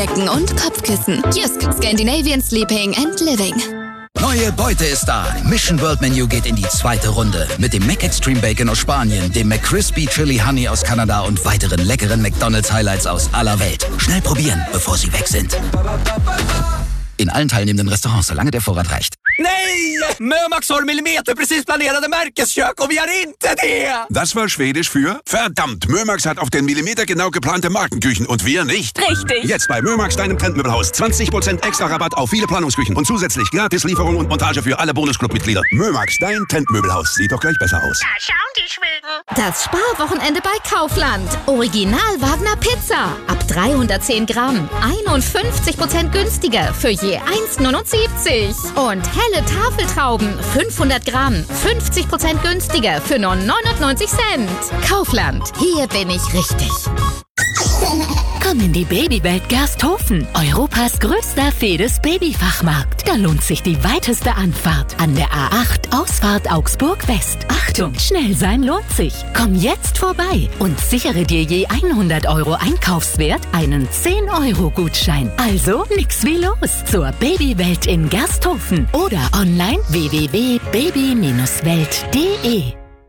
Decken und Kopfkissen. Jysk, Scandinavian Sleeping and Living. Neue Beute ist da. Mission World Menu geht in die zweite Runde. Mit dem McExtreme Bacon aus Spanien, dem McCrispy Chili Honey aus Kanada und weiteren leckeren McDonald's Highlights aus aller Welt. Schnell probieren, bevor sie weg sind. In allen teilnehmenden Restaurants, solange der Vorrat reicht. Nej! Mömax har millimeterprecis planerade Märkeskök och vi har inte det! Das war Schwedisch für verdammt, Mömax hat auf den Millimeter genau geplante Markenküchen und wir nicht. Richtig. Jetzt bei Mömax, deinem Trendmöbelhaus. 20% extra Rabatt auf viele Planungsküchen und zusätzlich gratis Lieferung und Montage für alle Bonusclub-Mitglieder. Mömax, dein Trendmöbelhaus. Sieht doch gleich besser aus. Da schauen die Schweden. Das Sparwochenende bei Kaufland. Original Wagner Pizza. Ab 310 Gramm. 51% günstiger für je 1,79. Und helle Tafeltrauben. 500 Gramm. 50% günstiger für nur 99 Cent. Kaufland. Hier bin ich richtig. Komm in die Babywelt Gersthofen, Europas größter Fedes-Babyfachmarkt. Da lohnt sich die weiteste Anfahrt an der A8 Ausfahrt Augsburg West. Achtung, schnell sein lohnt sich. Komm jetzt vorbei und sichere dir je 100 € Einkaufswert einen 10-€-Gutschein. Also nix wie los zur Babywelt in Gersthofen oder online www.baby-welt.de.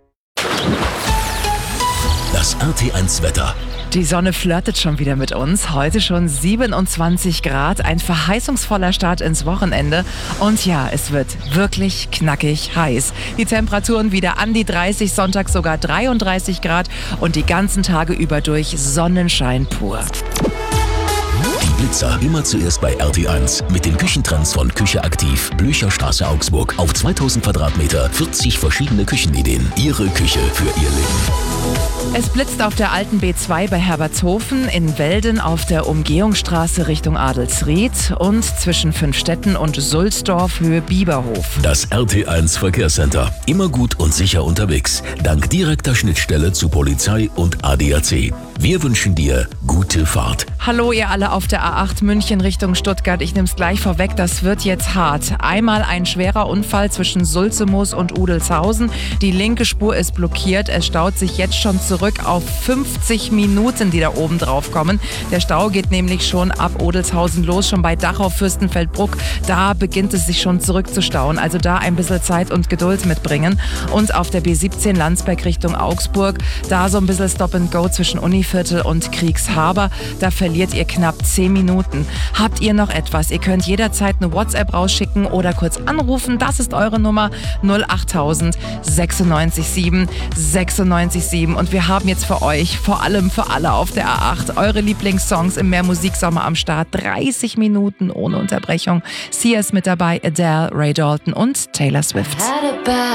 Das RT1-Wetter. Die Sonne flirtet schon wieder mit uns. Heute schon 27 Grad, ein verheißungsvoller Start ins Wochenende. Und ja, es wird wirklich knackig heiß. Die Temperaturen wieder an die 30, Sonntag sogar 33 Grad und die ganzen Tage über durch Sonnenschein pur. Die Blitzer immer zuerst bei RT1 mit den Küchentrends von Küche Aktiv, Blücherstraße Augsburg. Auf 2000 Quadratmeter, 40 verschiedene Küchenideen. Ihre Küche für Ihr Leben. Es blitzt auf der alten B2 bei Herbertshofen, in Welden auf der Umgehungsstraße Richtung Adelsried und zwischen Fünfstetten und Sulzdorf Höhe Bieberhof. Das RT1 Verkehrscenter. Immer gut und sicher unterwegs. Dank direkter Schnittstelle zu Polizei und ADAC. Wir wünschen dir gute Fahrt. Hallo ihr alle auf der A8 München Richtung Stuttgart. Ich nehme es gleich vorweg, das wird jetzt hart. Einmal ein schwerer Unfall zwischen Sulzemoos und Udelshausen. Die linke Spur ist blockiert. Es staut sich jetzt schon zurück auf 50 Minuten, die da oben drauf kommen. Der Stau geht nämlich schon ab Odelshausen los, schon bei Dachau, Fürstenfeldbruck. Da beginnt es sich schon zurückzustauen. Also da ein bisschen Zeit und Geduld mitbringen. Und auf der B17 Landsberg Richtung Augsburg, da so ein bisschen Stop and Go zwischen Univiertel und Kriegshaber. Da verliert ihr knapp 10 Minuten. Habt ihr noch etwas? Ihr könnt jederzeit eine WhatsApp rausschicken oder kurz anrufen. Das ist eure Nummer 08000 96 7 96 7. Und wir haben jetzt für euch, vor allem für alle auf der A8, eure Lieblingssongs im Mehrmusiksommer am Start. 30 Minuten ohne Unterbrechung. Sia ist mit dabei, Adele, Ray Dalton und Taylor Swift.